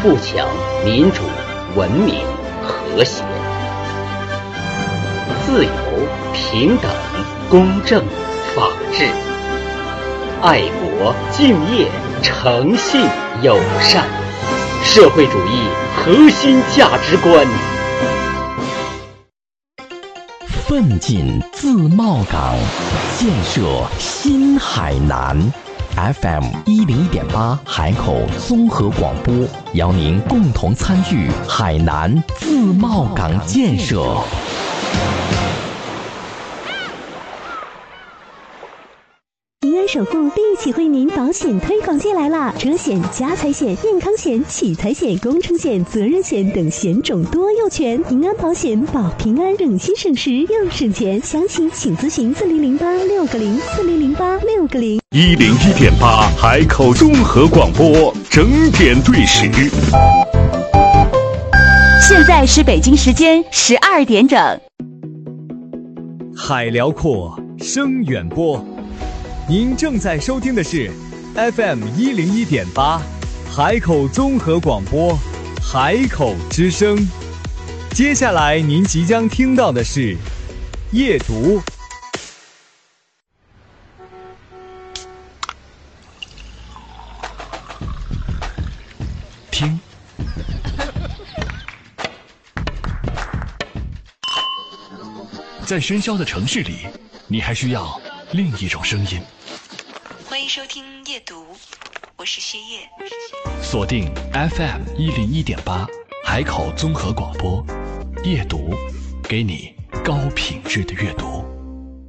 富强、民主、文明、和谐。自由、平等、公正、法治。爱国、敬业、诚信、友善。社会主义核心价值观。 奋进自贸港，建设新海南。FM 101.8海口综合广播，邀您共同参与海南自贸港建设。 平安守护立体为您保险推广季来啦！车险、家财险、健康险、取财险、工程险、责任险等险种多又全，平安保险保平安，省心省时又省钱。详情请咨询4008-6004008-600。 101.8海口综合广播，整点对时。 现在是北京时间12点整。 海辽阔，声远播。您正在收听的是 FM 101.8海口综合广播，海口之声。接下来您即将听到的是夜读。听，在喧嚣的城市里，你还需要另一种声音。 欢迎收听夜读，我是薛叶。 锁定 FM 101.8海口综合广播，夜读，给你高品质的阅读。